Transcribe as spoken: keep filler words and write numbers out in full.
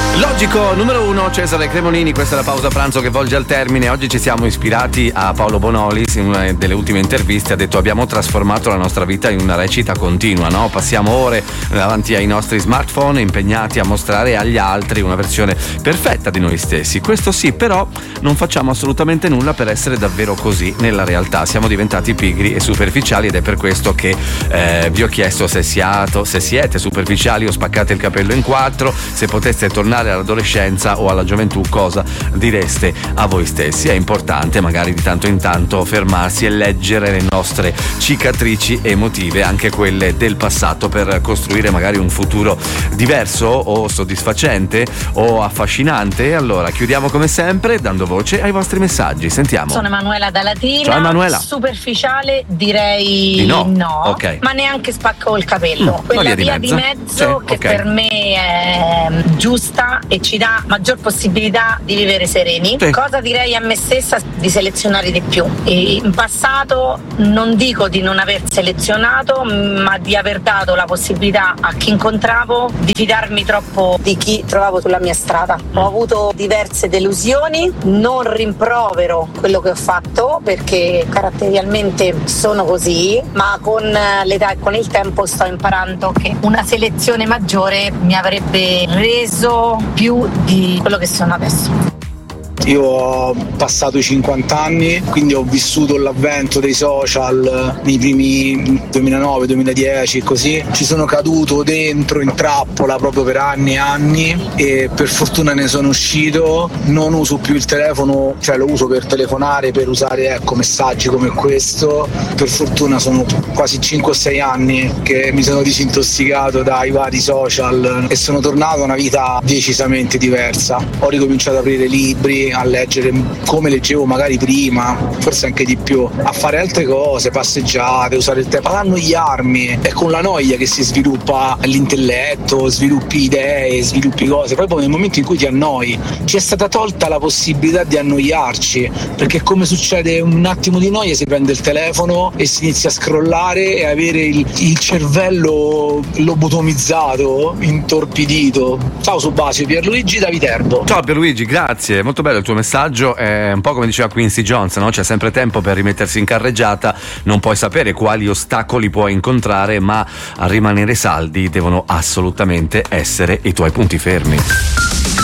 Logico numero uno, Cesare Cremonini, questa è la pausa pranzo che volge al termine. Oggi ci siamo ispirati a Paolo Bonolis, in una delle ultime interviste ha detto: abbiamo trasformato la nostra vita in una recita continua, no? Passiamo ore davanti ai nostri smartphone impegnati a mostrare agli altri una versione perfetta di noi stessi. Questo sì, però non facciamo assolutamente nulla per essere davvero così nella realtà. Siamo diventati pigri e superficiali ed è per questo che eh, vi ho chiesto se siate, se siete superficiali o spaccate il capello in quattro. Se poteste tornare all'adolescenza o alla gioventù, cosa direste a voi stessi? È importante magari di tanto in tanto fermarsi e leggere le nostre cicatrici emotive, anche quelle del passato, per costruire magari un futuro diverso o soddisfacente o affascinante. Allora chiudiamo come sempre dando voce ai vostri messaggi. Sentiamo. Sono Emanuela da Latina. Ciao Emanuela. Superficiale direi di no, no okay. Ma neanche spacco il capello. Mm, quella via di via mezzo, di mezzo sì, che okay. per me è giusta e ci dà maggior possibilità di vivere sereni. Sì. Cosa direi a me stessa? Di selezionare di più. E in passato non dico di non aver selezionato, ma di aver dato la possibilità a chi incontravo di fidarmi troppo di chi trovavo sulla mia strada. Ho avuto diverse delusioni, non rimprovero quello che ho fatto perché caratterialmente sono così, ma con l'età e con il tempo sto imparando che una selezione maggiore mi avrebbe reso più di quello che sono adesso. Io ho passato i cinquanta anni, quindi ho vissuto l'avvento dei social nei primi duemilanove duemiladieci e così. Ci sono caduto dentro in trappola proprio per anni e anni e per fortuna ne sono uscito. Non uso più il telefono, cioè lo uso per telefonare, per usare ecco messaggi come questo. Per fortuna sono quasi cinque o sei anni che mi sono disintossicato dai vari social e sono tornato a una vita decisamente diversa. Ho ricominciato ad aprire libri, a leggere come leggevo magari prima, forse anche di più, a fare altre cose, passeggiate, usare il tempo, ad annoiarmi. È con la noia che si sviluppa l'intelletto, sviluppi idee, sviluppi cose. Poi, poi nel momento in cui ti annoi ci è stata tolta la possibilità di annoiarci, perché come succede un attimo di noia si prende il telefono e si inizia a scrollare e avere il, il cervello lobotomizzato, intorpidito. Ciao Subasio, Pierluigi da Viterbo. Ciao Pierluigi, grazie, molto bello il tuo messaggio. È un po' come diceva Quincy Jones, no? C'è sempre tempo per rimettersi in carreggiata, non puoi sapere quali ostacoli puoi incontrare, ma a rimanere saldi devono assolutamente essere i tuoi punti fermi.